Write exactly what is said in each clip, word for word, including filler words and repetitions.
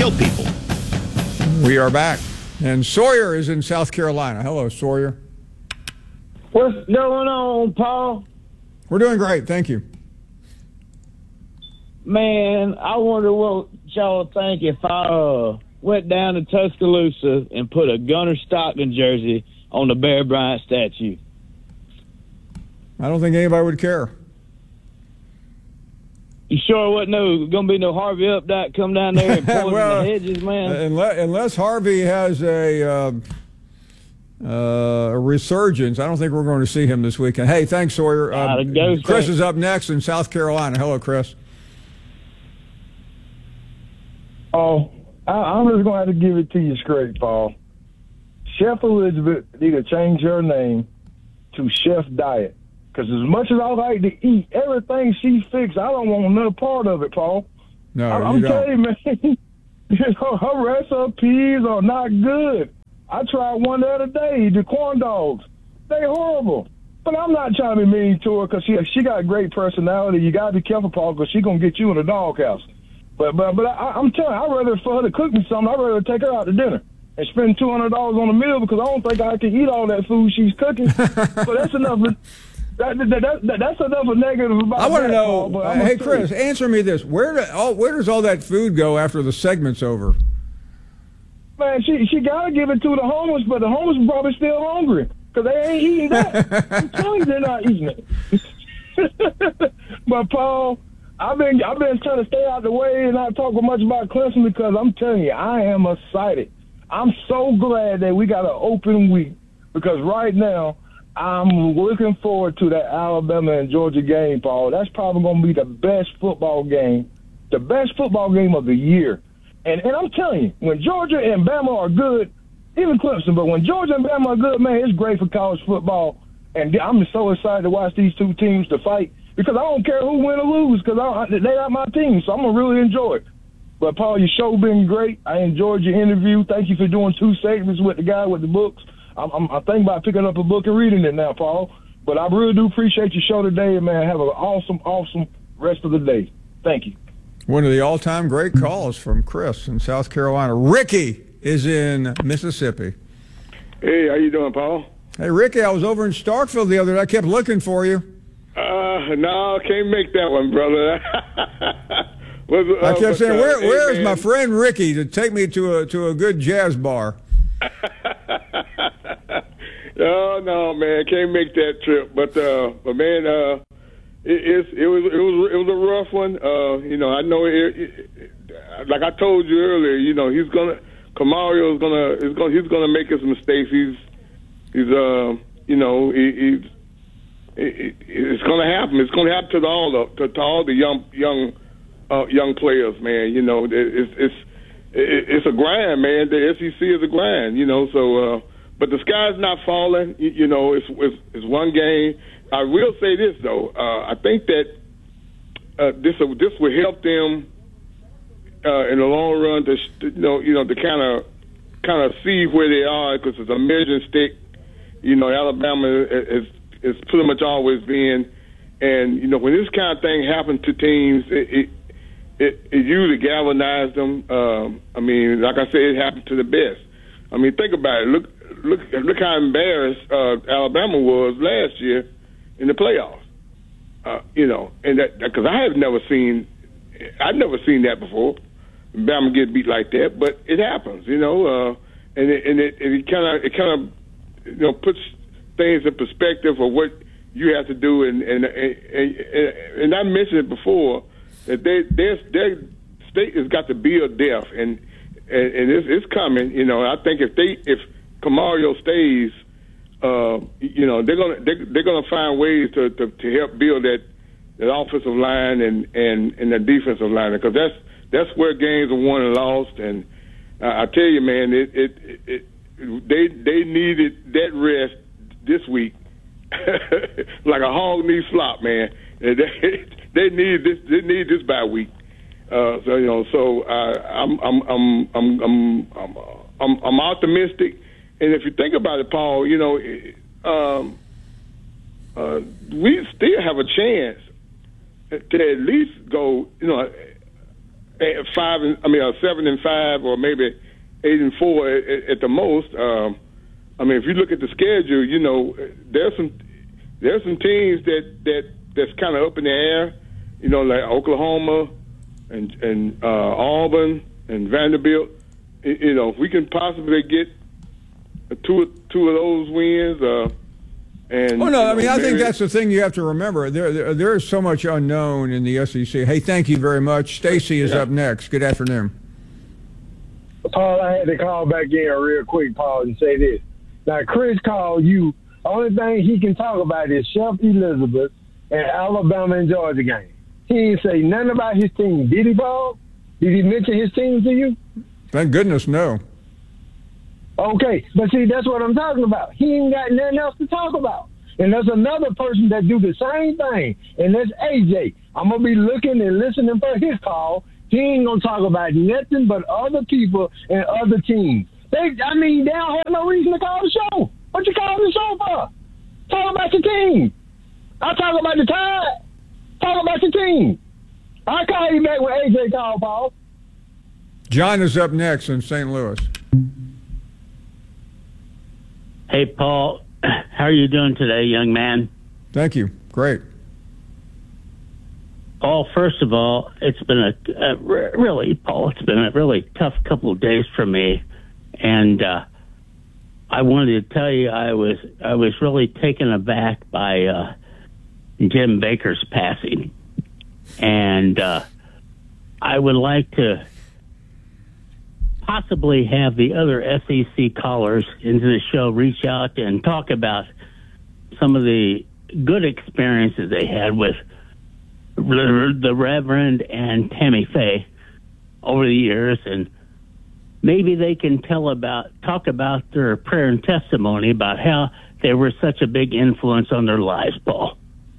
kill people. We are back. And Sawyer is in South Carolina. Hello, Sawyer. What's going on, Paul? We're doing great. Thank you. Man, I wonder what y'all think if I uh, went down to Tuscaloosa and put a Gunner Stockton jersey on the Bear Bryant statue. I don't think anybody would care. You sure wasn't no going to be no Harvey Updike come down there and point well, in the hedges, man? Unless, unless Harvey has a, uh, uh, a resurgence, I don't think we're going to see him this weekend. Hey, thanks, Sawyer. Uh, go, Chris is up next in South Carolina. Hello, Chris. Oh, I, I'm just going to have to give it to you straight, Paul. Chef Elizabeth need to change her name to Chef Diet. Because as much as I like to eat, everything she fixed, I don't want another part of it, Paul. No, I, you I'm don't. telling you, man, you know, her recipes are not good. I tried one the other day, the corn dogs. They horrible. But I'm not trying to be mean to her because she, she got a great personality. You got to be careful, Paul, because she's going to get you in the doghouse. But but but I, I'm telling you, I'd rather for her to cook me something, I'd rather take her out to dinner and spend two hundred dollars on a meal because I don't think I can eat all that food she's cooking. So that's enough. That, that, that, that, that's enough of negative about I want to that, know, Paul, but uh, I'm hey, gonna Chris, say- answer me this. Where, do, all, where does all that food go after the segment's over? Man, she she got to give it to the homeless, but the homeless are probably still hungry because they ain't eating that. I'm telling you, they're not eating it. But, Paul, I've been I've been trying to stay out the way and not talk much about Clemson because I'm telling you, I am excited. I'm so glad that we got an open week because right now I'm looking forward to that Alabama and Georgia game, Paul. That's probably going to be the best football game, the best football game of the year. And and I'm telling you, when Georgia and Bama are good, even Clemson, but when Georgia and Bama are good, man, it's great for college football. And I'm so excited to watch these two teams to fight because I don't care who win or lose because they're not my team, so I'm going to really enjoy it. But, Paul, your show been great. I enjoyed your interview. Thank you for doing two segments with the guy with the books. I'm, I'm, I'm thinking about picking up a book and reading it now, Paul. But I really do appreciate your show today, and, man, have an awesome, awesome rest of the day. Thank you. One of the all-time great calls from Chris in South Carolina. Ricky is in Mississippi. Hey, how you doing, Paul? Hey, Ricky, I was over in Starkville the other day. I kept looking for you. Uh, no, can't make that one, brother. What's, uh, I kept saying, uh, "Where, hey, where's man. my friend Ricky to take me to a to a good jazz bar?" Oh no, man, can't make that trip. But uh, but man, uh, it, it's it was it was it was a rough one. Uh, you know, I know it, it, like I told you earlier. You know, he's gonna Camario's gonna is gonna he's gonna make his mistakes. He's he's uh you know he, he's it, it's gonna happen. It's gonna happen to all the to, to all the young young uh, young players, man. You know, it, it's it's it, it's a grind, man. The S E C is a grind. You know, so. Uh, But the sky's not falling. You, you know, it's, it's it's one game. I will say this though. Uh, I think that uh, this will, this will help them uh, in the long run to you know you know to kind of kind of see where they are because it's a measuring stick. You know, Alabama is is pretty much always been, and you know when this kind of thing happens to teams, it it, it, it usually galvanizes them. Um, I mean, like I said, it happened to the best. I mean, think about it. Look. Look! Look how embarrassed uh, Alabama was last year in the playoffs. Uh, you know, and that because I have never seen, I've never seen that before. Alabama get beat like that, but it happens. You know, uh, and it and it kind of it kind of you know puts things in perspective of what you have to do. And and and, and, and I mentioned it before that they their their state has got to build depth, and and, and it's, it's coming. You know, I think if they if Camario stays, uh, you know they're gonna they're, they're gonna find ways to, to, to help build that, that offensive line and, and, and the defensive line because that's that's where games are won and lost. And uh, I tell you, man, it, it, it, it they they needed that rest this week, like a hog needs slop, man. They, they need this they need this bye week. Uh, so you know, so uh, I'm I'm I'm I'm I'm I'm, I'm, I'm optimistic. And if you think about it, Paul, you know, um, uh, we still have a chance to at least go, you know, eh, five and I mean uh, seven and five, or maybe eight and four at, at the most. Um, I mean, if you look at the schedule, you know, there's some there's some teams that that that's kind of up in the air. You know, like Oklahoma and and uh, Auburn and Vanderbilt. You know, if we can possibly get two two of those wins. Uh, and oh no, you know, I mean I maybe, think that's the thing you have to remember. There, there there is so much unknown in the S E C. Hey, thank you very much. Stacy is yeah. up next. Good afternoon. Paul, I had to call back in real quick, Paul, and say this. Now, Chris called you. Only thing he can talk about is Chef Elizabeth and Alabama and Georgia game. He didn't say nothing about his team. Did he, Paul? Did he mention his team to you? Thank goodness, no. Okay, but see, that's what I'm talking about. He ain't got nothing else to talk about. And there's another person that do the same thing, and that's A J. I'm going to be looking and listening for his call. He ain't going to talk about nothing but other people and other teams. They, I mean, they don't have no reason to call the show. What you calling the show for? Talk about your team. I talk about the Tide. Talk about your team. I'll call you back when A J call, Paul. John is up next in Saint Louis. Hey, Paul. How are you doing today, young man? Thank you. Great. Paul, first of all, it's been a, a really, Paul, it's been a really tough couple of days for me. And uh, I wanted to tell you I was I was really taken aback by uh, Jim Baker's passing. And uh, I would like to possibly have the other S E C callers into the show reach out and talk about some of the good experiences they had with the Reverend and Tammy Faye over the years, and maybe they can tell about talk about their prayer and testimony about how they were such a big influence on their lives, Paul.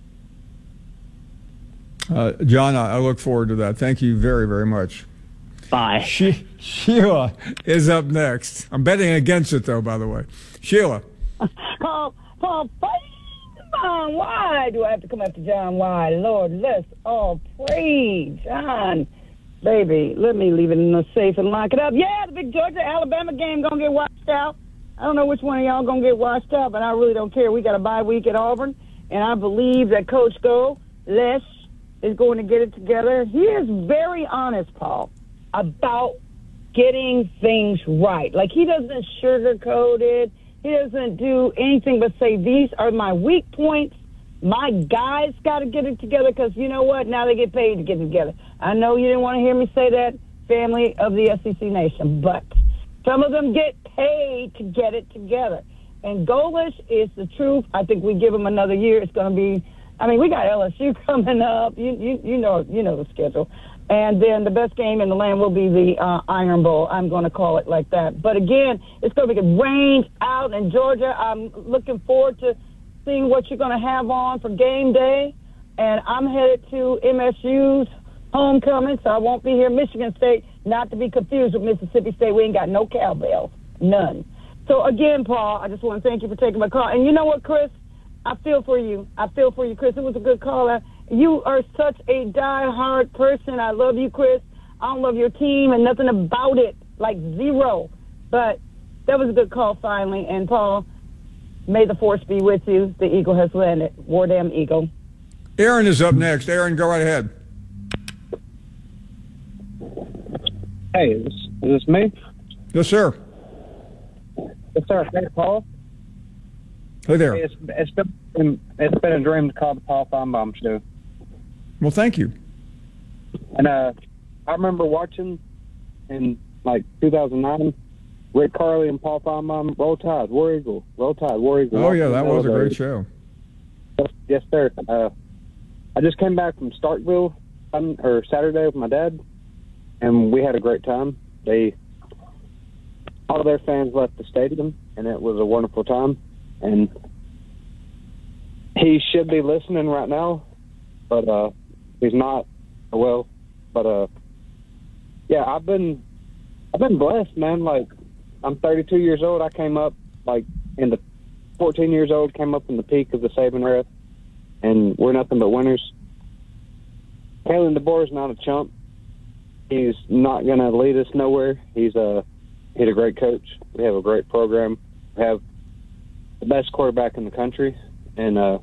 Uh, John, I, I look forward to that. Thank you very, very much. Bye. She, Sheila is up next. I'm betting against it, though, by the way. Sheila. Paul, Paul, John, why do I have to come after John? Why? Lord, let's all pray. John, baby, let me leave it in the safe and lock it up. Yeah, the big Georgia-Alabama game going to get washed out. I don't know which one of y'all going to get washed out, but I really don't care. We got a bye week at Auburn, and I believe that Coach Go, Les, is going to get it together. He is very honest, Paul, about getting things right. Like, he doesn't sugarcoat it. He doesn't do anything but say, these are my weak points. My guys got to get it together because, you know what, now they get paid to get it together. I know you didn't want to hear me say that, family of the S E C Nation, but some of them get paid to get it together. And Golish is the truth. I think we give him another year. It's going to be, I mean, we got L S U coming up. You, you, you know, you know the schedule. And then the best game in the land will be the uh, Iron Bowl. I'm going to call it like that. But again, it's going to be rained out in Georgia. I'm looking forward to seeing what you're going to have on for game day. And I'm headed to M S U's homecoming, so I won't be here. Michigan State, not to be confused with Mississippi State. We ain't got no cowbells, none. So again, Paul, I just want to thank you for taking my call. And you know what, Chris? I feel for you. I feel for you, Chris. It was a good caller. You are such a die-hard person. I love you, Chris. I don't love your team and nothing about it, like zero. But that was a good call finally. And, Paul, may the force be with you. The eagle has landed. War damn eagle. Aaron is up next. Aaron, go right ahead. Hey, is this, is this me? Yes, sir. Yes, sir. Hey, Paul. Hey there. Hey, it's, it's, been, it's been a dream to call the Paul Feinbaum show. Well, thank you. And uh, I remember watching in, like, two thousand nine, Rick Carly and Paul Feinbaum, Roll Tide, War Eagle, Roll Tide, War Eagle. Oh, yeah, that was a great show. Yes, sir. Uh, I just came back from Starkville um, or Saturday with my dad, and we had a great time. They, all of their fans left the stadium, and it was a wonderful time. And he should be listening right now, but uh, he's not. Well, but uh, yeah, I've been, I've been blessed, man. Like, I'm thirty-two years old. I came up like in the fourteen years old. Came up in the peak of the Saban era, and we're nothing but winners. Kalen DeBoer is not a chump. he's not going to lead us nowhere. He's a he's a great coach. We have a great program. We have the best quarterback in the country, and uh,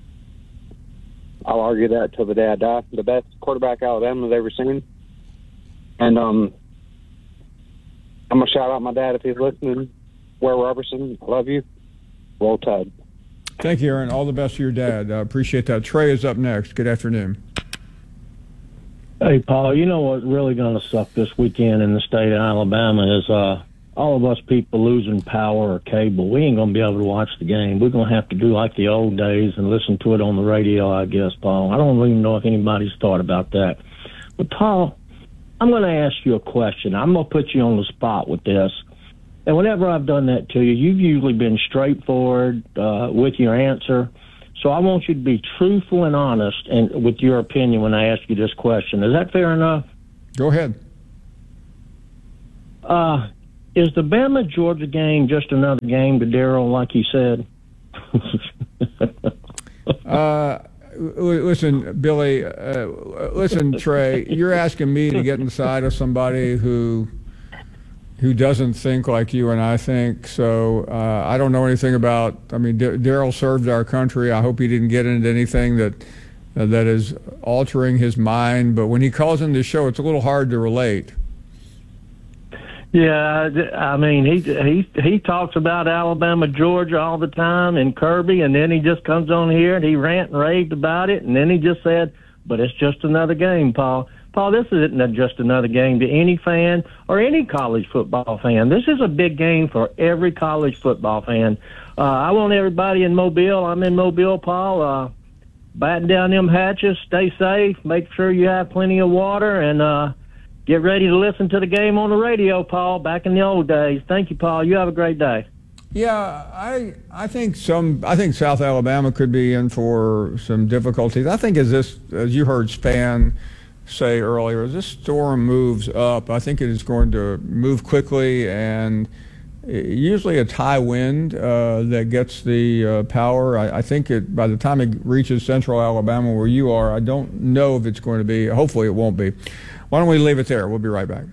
I'll argue that till the day I die. The best quarterback Alabama's ever seen. And um, I'm going to shout out my dad if he's listening. Ware Robertson, I love you. Roll Tide. Thank you, Aaron. All the best to your dad. I uh, appreciate that. Trey is up next. Good afternoon. Hey, Paul, you know what's really going to suck this weekend in the state of Alabama is uh, all of us people losing power or cable. We ain't going to be able to watch the game. We're going to have to do like the old days and listen to it on the radio, I guess, Paul. I don't even know if anybody's thought about that. But, Paul, I'm going to ask you a question. I'm going to put you on the spot with this. And whenever I've done that to you, you've usually been straightforward uh, with your answer. So I want you to be truthful and honest and with your opinion when I ask you this question. Is that fair enough? Go ahead. Uh, is the Bama-Georgia game just another game to Darryl, like he said? uh, listen, Billy, uh, listen, Trey, you're asking me to get inside of somebody who who doesn't think like you and I think. So uh, I don't know anything about, I mean, D- Darryl served our country. I hope he didn't get into anything that uh, that is altering his mind. But when he calls in this show, it's a little hard to relate. Yeah, I mean, he he he talks about Alabama, Georgia all the time and Kirby, and then he just comes on here and he rant and raved about it, and then he just said, but it's just another game, Paul. Paul, this isn't just another game to any fan or any college football fan. This is a big game for every college football fan. Uh, I want everybody in Mobile, I'm in Mobile, Paul, uh, batten down them hatches, stay safe, make sure you have plenty of water, and uh, get ready to listen to the game on the radio, Paul, back in the old days. Thank you, Paul. You have a great day. Yeah, I I think some I think South Alabama could be in for some difficulties. I think as this as you heard Span say earlier, as this storm moves up, I think it is going to move quickly, and usually a high wind uh, that gets the uh, power. I, I think it by the time it reaches central Alabama where you are, I don't know if it's going to be. Hopefully it won't be. Why don't we leave it there? We'll be right back.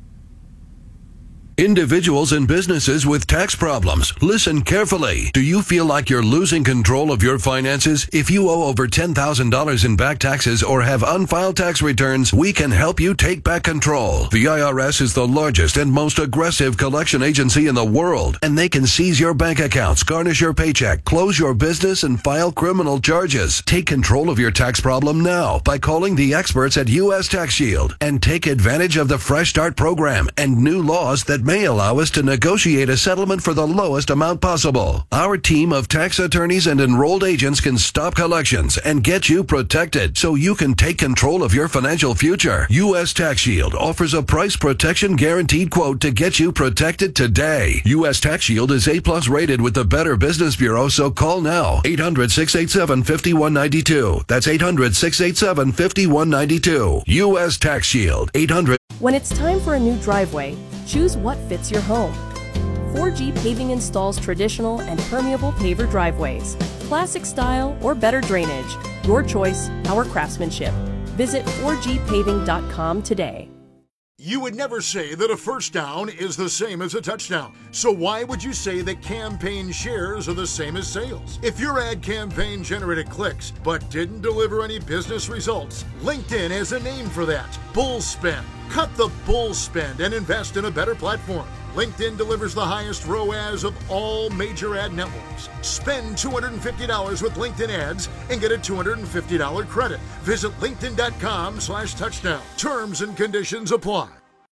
Individuals and businesses with tax problems, listen carefully. Do you feel like you're losing control of your finances? If you owe over ten thousand dollars in back taxes or have unfiled tax returns, we can help you take back control. The I R S is the largest and most aggressive collection agency in the world, and they can seize your bank accounts, garnish your paycheck, close your business, and file criminal charges. Take control of your tax problem now by calling the experts at U S Tax Shield and take advantage of the Fresh Start program and new laws that may allow us to negotiate a settlement for the lowest amount possible. Our team of tax attorneys and enrolled agents can stop collections and get you protected so you can take control of your financial future. U S Tax Shield offers a price protection guaranteed quote to get you protected today. U S Tax Shield is A plus rated with the Better Business Bureau, so call now. eight hundred, six eight seven, five one nine two. That's eight hundred, six eight seven, five one nine two. U S Tax Shield. eight hundred. When it's time for a new driveway, choose what fits your home. four G Paving installs traditional and permeable paver driveways, classic style or better drainage. Your choice, our craftsmanship. Visit four G paving dot com today. You would never say that a first down is the same as a touchdown. So why would you say that campaign shares are the same as sales? If your ad campaign generated clicks but didn't deliver any business results, LinkedIn has a name for that: bull spend. Cut the bull spend and invest in a better platform. LinkedIn delivers the highest R O A S of all major ad networks. Spend two hundred fifty dollars with LinkedIn ads and get a two hundred fifty dollars credit. Visit linkedin.com slash touchdown. Terms and conditions apply.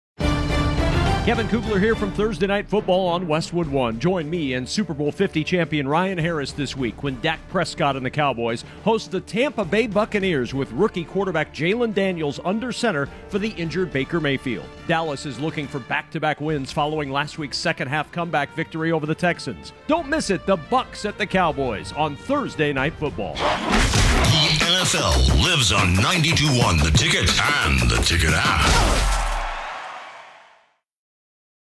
Kevin Kugler here from Thursday Night Football on Westwood One. Join me and Super Bowl fifty champion Ryan Harris this week when Dak Prescott and the Cowboys host the Tampa Bay Buccaneers with rookie quarterback Jalen Daniels under center for the injured Baker Mayfield. Dallas is looking for back-to-back wins following last week's second-half comeback victory over the Texans. Don't miss it, the Bucs at the Cowboys on Thursday Night Football. The N F L lives on ninety-two point one The Ticket and the Ticket app.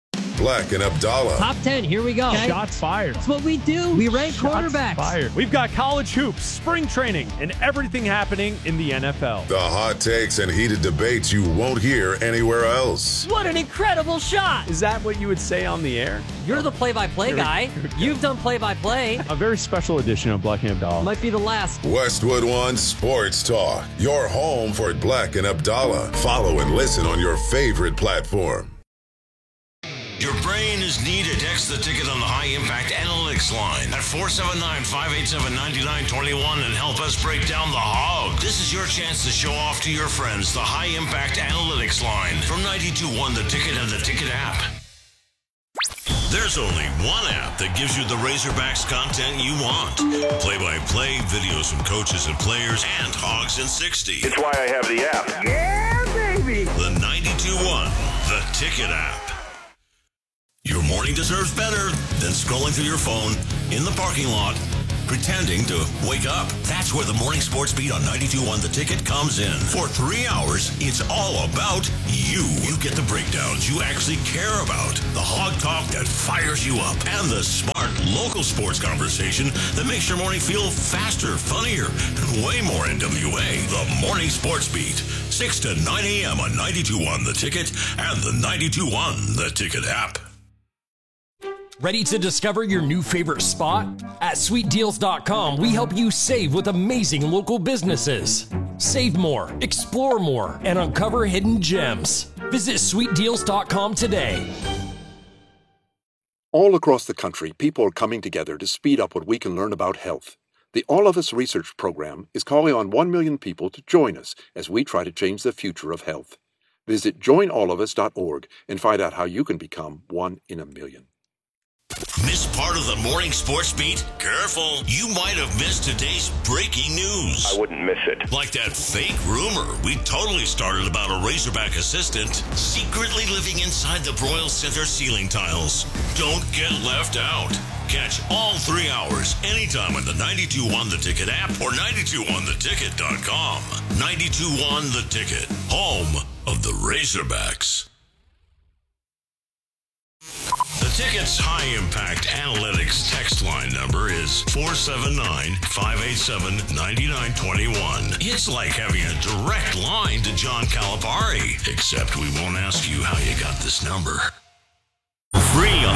Black and Abdallah. Top ten, here we go. Okay. Shots fired. That's what we do. We rank Shots quarterbacks. Fired. We've got college hoops, spring training, and everything happening in the N F L. The hot takes and heated debates you won't hear anywhere else. What an incredible shot. Is that what you would say on the air? You're the play-by-play guy. You've done play-by-play. A very special edition of Black and Abdallah. Might be the last. Westwood One Sports Talk. Your home for Black and Abdallah. Follow and listen on your favorite platform. Your brain is needed. Text the ticket on the High Impact Analytics line at four seven nine, five eight seven, nine nine two one and help us break down the hog. This is your chance to show off to your friends the High Impact Analytics line from ninety-two point one The Ticket and the Ticket app. There's only one app that gives you the Razorbacks content you want. Play-by-play, videos from coaches and players, and Hogs in sixty. It's why I have the app. Yeah, baby! The ninety-two point one The Ticket app. Your morning deserves better than scrolling through your phone in the parking lot, pretending to wake up. That's where the Morning Sports Beat on ninety-two point one The Ticket comes in. For three hours, it's all about you. You get the breakdowns you actually care about, the hog talk that fires you up, and the smart local sports conversation that makes your morning feel faster, funnier, and way more N W A. The Morning Sports Beat, six to nine a.m. on ninety-two point one The Ticket and the ninety-two point one The Ticket app. Ready to discover your new favorite spot? At sweet deals dot com, we help you save with amazing local businesses. Save more, explore more, and uncover hidden gems. Visit sweet deals dot com today. All across the country, people are coming together to speed up what we can learn about health. The All of Us Research Program is calling on one million people to join us as we try to change the future of health. Visit join all of us dot org and find out how you can become one in a million. Miss part of the Morning Sports Beat? Careful, you might have missed today's breaking news. I wouldn't miss it. Like that fake rumor we totally started about a Razorback assistant secretly living inside the Broyles Center ceiling tiles. Don't get left out. Catch all three hours anytime on the ninety-two point one The Ticket app or ninety-two point one the ticket dot com. ninety-two point one The Ticket, home of the Razorbacks. The Ticket's high-impact analytics text line number is four seven nine, five eight seven, nine nine two one. It's like having a direct line to John Calipari, except we won't ask you how you got this number. Free on